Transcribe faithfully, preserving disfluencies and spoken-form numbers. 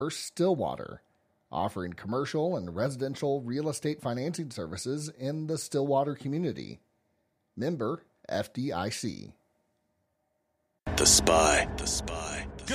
First Stillwater, offering commercial and residential real estate financing services in the Stillwater community. Member F D I C. The Spy. The Spy.